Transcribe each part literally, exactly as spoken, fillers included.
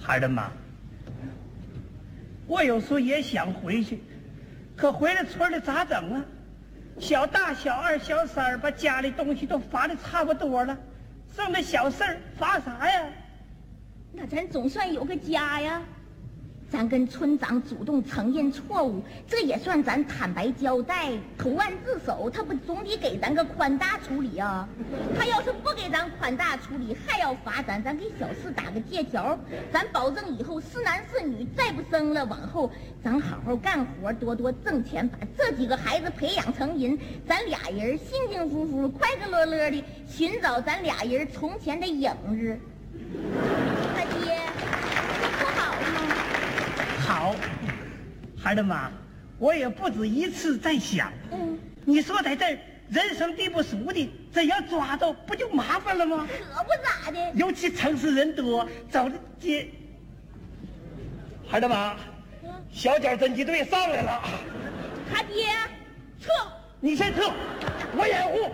孩儿妈，我有时候也想回去，可回了村里咋整啊？小大、小二、小三把家里东西都发的差不多了，剩那小事儿发啥呀？ 那咱总算有个家呀。咱跟村长主动承认错误，这也算咱坦白交代，投案自首，他不总得给咱个宽大处理啊？他要是不给咱宽大处理，还要罚咱，咱给小四打个借条，咱保证以后是男是女再不生了，往后咱好好干活，多多挣钱，把这几个孩子培养成人，咱俩人幸幸福福、快快乐乐的寻找咱俩人从前的影子。他爹，这不好吗？ 好，孩儿妈，我也不止一次在想， 嗯， 你说在这儿人生地不熟的，真要抓着不就麻烦了吗？ 可不咋的。 尤其城市人多，走的街。孩儿妈， 嗯， 小脚侦缉队上来了。 他爹，撤！ 你先撤，我掩护。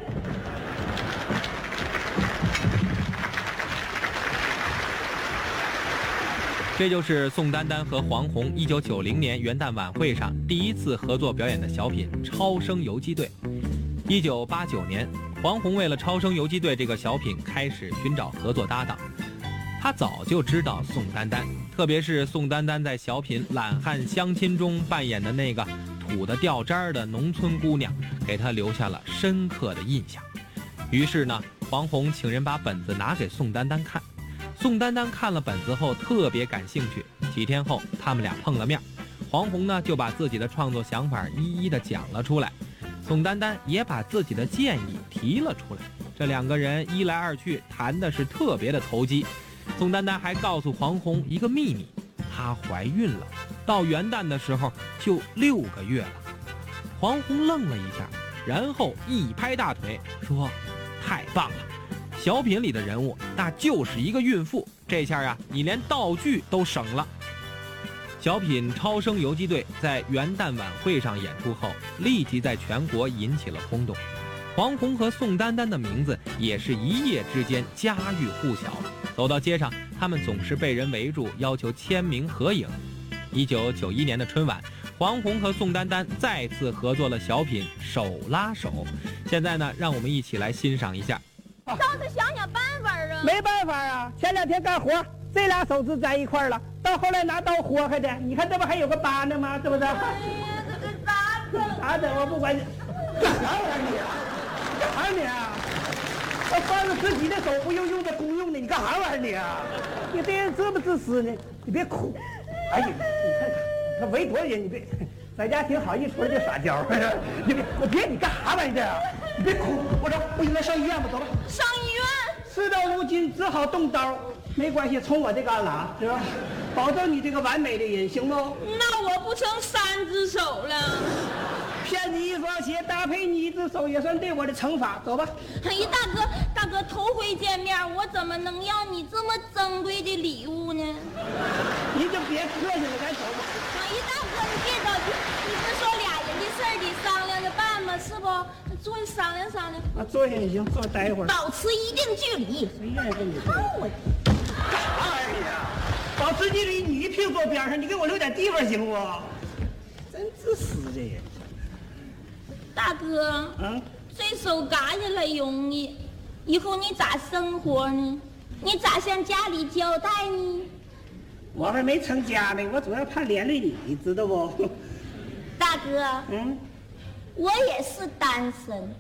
这就是宋丹丹和黄宏一九九零年元旦晚会上第一次合作表演的小品《超生游击队》。一九八九年，黄宏为了《超生游击队》这个小品开始寻找合作搭档。他早就知道宋丹丹，特别是宋丹丹在小品《懒汉相亲》中扮演的那个土得掉渣儿的农村姑娘，给他留下了深刻的印象。于是呢，黄宏请人把本子拿给宋丹丹看。宋丹丹看了本子后特别感兴趣，几天后他们俩碰了面，黄宏呢就把自己的创作想法一一的讲了出来，宋丹丹也把自己的建议提了出来，这两个人一来二去谈的是特别的投机。宋丹丹还告诉黄宏一个秘密，她怀孕了，到元旦的时候就六个月了。黄宏愣了一下，然后一拍大腿说：太棒了，小品里的人物那就是一个孕妇，这下啊你连道具都省了。小品《超生游击队》在元旦晚会上演出后，立即在全国引起了轰动。黄宏和宋丹丹的名字也是一夜之间家喻户晓，走到街上他们总是被人围住，要求签名合影。一九九一年的春晚，黄宏和宋丹丹再次合作了小品《手拉手》。现在呢，让我们一起来欣赏一下。 倒是想想办法啊！ 没办法啊，前两天干活，这俩手指在一块儿了，到后来拿刀豁开的，你看这不还有个疤呢吗？是不是？ 哎呀，这这咋整？ 咋整？我不管你，干啥玩意儿你？干啥你啊？我放着自己的手不用用的公用的，你干啥玩意儿你啊？你这人自不自私呢？你别哭。哎呀，你看看他围多少人，你别在家挺好，一出来就撒娇。你别，我别，你干啥玩意儿啊？你别哭，我说不应该上医院吗？走吧。 上医院？ 事到如今只好动刀，没关系，从我这旮旯是吧？保证你这个完美的人，行不？ 那我不成三只手了。 骗你一双鞋，搭配你一只手，也算对我的惩罚。走吧。 哎呀，大哥，大哥，头回见面，我怎么能要你这么珍贵的礼物呢？ 你就别客气了，咱走吧。 哎呀，大哥，你别着急，你不说俩人的事儿得商量着办吗？是不？坐下商量商量。 啊，坐下也行，坐待一会儿。 保持一定距离。 谁愿意跟你坐？ 看我干啥玩意儿啊？保持距离，你一屁股坐边上，你给我留点地方行不？真自私这人。 大哥， 嗯， 这手嘎下来容易，以后你咋生活呢？你咋向家里交代呢？ 我还没成家呢，我主要怕连累你，你知道不？ 大哥， 嗯， 我也是单身。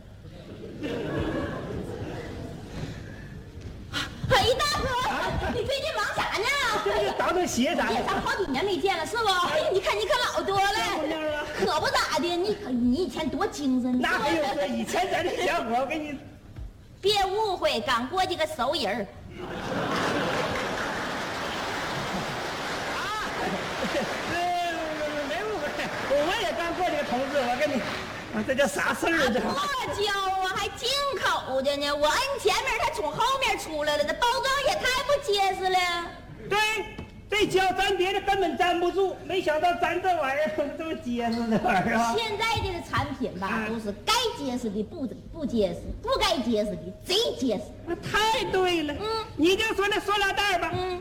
哎，大哥， 啊、 你最近忙啥呢？ 这不倒腾鞋啥的？ 咱好几年没见了，是不？哎呀，你看你可老多了，可不咋的。你你以前多精神， 那还有说以前咱这小伙，我给你。 别误会，刚过去个熟人儿。 没误会，我也刚过这个同志，我跟你，啊，这叫啥事儿啊？这剁椒啊，还进口的呢。我摁前面，他从后面出来了，这包装也太不结实了。 对，这胶粘别的根本粘不住，没想到粘这玩意儿这么结实，这玩意儿啊！ 现在这个产品吧，啊、都是该结实的不不结实，不该结实的贼结实。 太对了，嗯，你就说那塑料袋吧，嗯。